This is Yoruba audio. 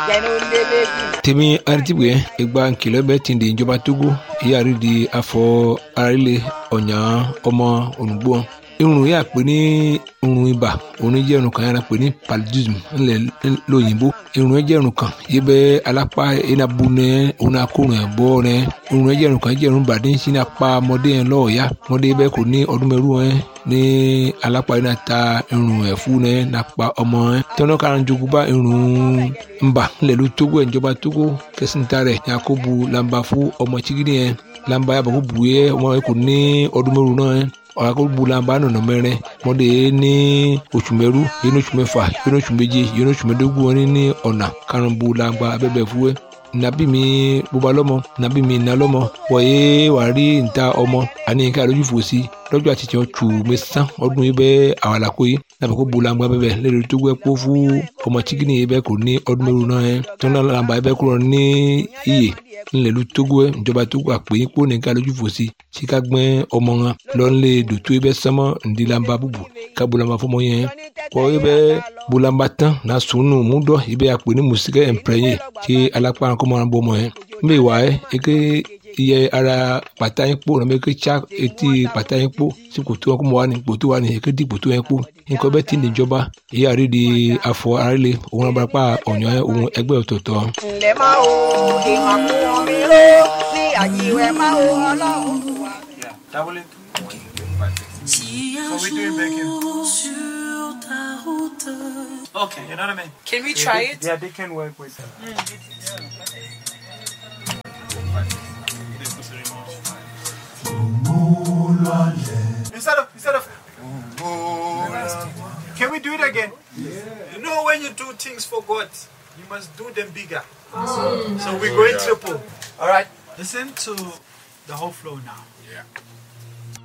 tèmi aritibue ìgbà nkìlọ̀ bẹ́ẹ̀ ti di ìjọba Togo ìyáàrí di afọ arílẹ̀ ọ̀nyà ọmọ olùgbò irun yà pé ní irun ibà òun jẹ́ irun kan yàrá pé ní paludism ńlẹ̀ lóyìnbó irun jẹ́ irun kan yìí bẹ́ alápá enabu nẹ òun akórun ẹ̀ bọ́ nẹ irun jẹ́ irun kan jẹ́ irun bàdé ń sin apá ọmọdé yẹn lọ́ọ̀ọ́yá ọmọdé bẹ́ẹ̀ kò ní ọdún mẹ́rù ẹ̀ ní alápá yẹn náà ta irun ẹ̀ fún ẹ̀ nàpa ọmọ ẹ̀ tọ́nà kára jogun bá irun ńbà ńlẹ̀ ló Togo ẹ̀ ìjọba Togo kẹsìntà rẹ̀ yakubu lamba fún ọmọ chigidi yẹn lamba yàbọ̀ kó bu yẹ ọmọ yẹn kò ní ọdún mẹ́rù náà ẹ̀ ọ̀làkọ̀gbọ̀làmbà nọ̀nà mẹ́rin mọ́dé ní oṣù mẹ́rú yẹn ní oṣù mẹ́fà yẹn ní oṣù méje yẹn ní oṣù mẹ́dógún wọn ní ọ̀nà karùnbọ̀làmbà abẹ́bẹ̀ fúwẹ́ nàbí mi bóba lọ́mọ nàbí mi nà lọ́mọ wọ̀nyé wà rí níta ọmọ àní nǹkan àlójú fòsí lọ́jọ́ àti tiẹ̀ tù mẹ́sàn ọdún yìí bẹ́ẹ̀ àwàlàkó yìí nàbẹ̀ kó bọ̀làmbà bẹ́bẹ̀ lẹ́rìí tó gbẹ́ kó fún ọmọ chikini yìí bẹ́ẹ̀ kò ní ọdún mẹ́rù náà yẹn tó náà làǹbà yìí bẹ́ẹ̀ kúrò ní iyè ńlẹ̀lú Togo ẹ̀ ìjọba Togo àpèyìn kó nìkan lójú fòsí sika gbẹ́ ọmọ wọn lọ́nlé dòtó ẹ bẹ́ sánmọ́ ndílamba búbu ká bolamba fọmọ yẹn kọ́ ẹ bẹ́ bolamba tán na sunu múdọ̀ ẹ bẹ́ àpè ní musikẹ́ ẹ̀mpẹ́yẹ tí alápá kọ́ máa bọ́ ọmọ yẹn ń bẹ́ wà ẹ́ eke iye ara pàtà yín kpó nàbẹ́ eke tsa etí pàtà yín kpó sí kòtò wọn kó mọ wà ní kòtò wà ní eke di kòtò yẹn kpó nǹkan bẹ́ẹ̀ tí ní ìjọba ìyá rí di afọ arílẹ̀ òun abarapá ọ̀nyọ́ òun ẹgbẹ́ ọ̀tọ̀ọ̀tọ̀. ǹlẹ́ máa wo ìmọ̀kùnrin mi ló ní àjíwẹ̀ máa wo ọlọ́run. So we doing bacon. Okay, you know what I mean? Can we try it? Yeah, they can work with that. Instead of can we do it again? Yeah. You know when you do things for God, you must do them bigger. So we're going triple. All right. Listen to the whole flow now. Yeah.